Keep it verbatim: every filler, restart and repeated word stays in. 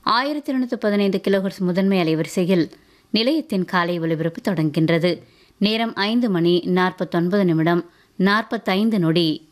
ஆயிரத்தி இருநூற்று பதினைந்து கிலோஹெர்ட்ஸ் முதன்மை அலைவரிசையில் நிலையத்தின் காலை ஒலிபரப்பு தொடங்குகின்றது. நேரம் ஐந்து மணி நாற்பத்தொன்பது நிமிடம் நாற்பத்தைந்து நொடி.